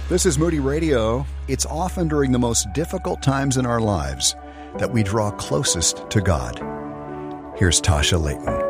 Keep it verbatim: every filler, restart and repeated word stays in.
This is Moody Radio. It's often during the most difficult times in our lives that we draw closest to God. Here's Tasha Layton.